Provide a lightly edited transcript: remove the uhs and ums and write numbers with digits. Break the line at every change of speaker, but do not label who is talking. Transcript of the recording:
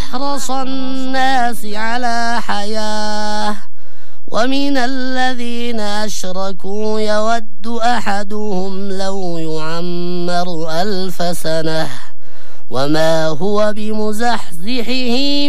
أحرص الناس على حياة، ومن الذين أشركوا يود أحدهم لو يعمر 1000 سنة وما هو بمزحزحه